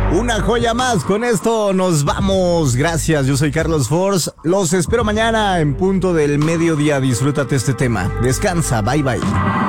Una joya más, con esto nos vamos. Gracias, yo soy Carlos Force. Los espero mañana en punto del mediodía. Disfrútate este tema. Descansa, bye bye.